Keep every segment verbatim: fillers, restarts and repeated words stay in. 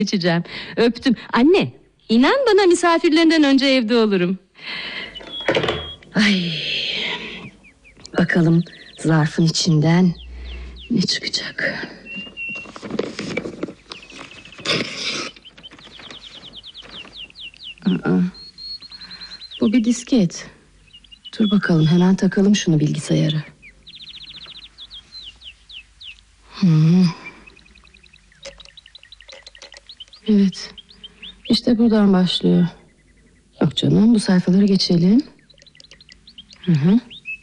geçeceğim. Öptüm. Anne, inan bana misafirlerinden önce evde olurum. Ay. Bakalım zarfın içinden ne çıkacak? Aa, bu bir disket. Dur bakalım, hemen takalım şunu bilgisayara. Hmm. Evet, işte buradan başlıyor. Yok canım, bu sayfaları geçelim. Hı hı.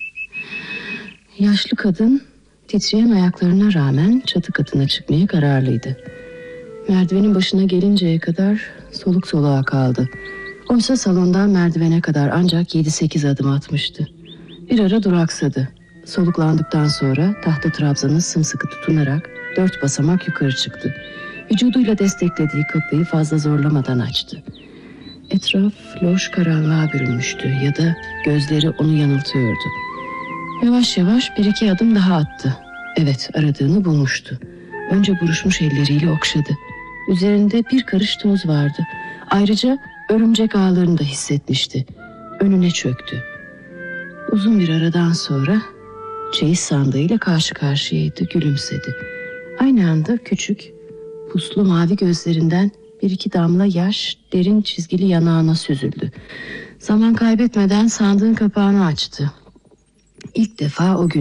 Yaşlı kadın titreyen ayaklarına rağmen çatı katına çıkmaya kararlıydı. Merdivenin başına gelinceye kadar soluk soluğa kaldı. Oysa salondan merdivene kadar ancak yedi sekiz adım atmıştı. Bir ara duraksadı. Soluklandıktan sonra tahta trabzanı sımsıkı tutunarak dört basamak yukarı çıktı. Vücuduyla desteklediği kapıyı fazla zorlamadan açtı. Etraf loş karanlığa bürünmüştü ya da gözleri onu yanıltıyordu. Yavaş yavaş bir iki adım daha attı. Evet, aradığını bulmuştu. Önce buruşmuş elleriyle okşadı. Üzerinde bir karış toz vardı. Ayrıca örümcek ağlarını da hissetmişti. Önüne çöktü. Uzun bir aradan sonra çeyiz sandığıyla karşı karşıyaydı, gülümsedi. Aynı anda küçük, puslu mavi gözlerinden bir iki damla yaş derin çizgili yanağına süzüldü. Zaman kaybetmeden sandığın kapağını açtı. İlk defa o gün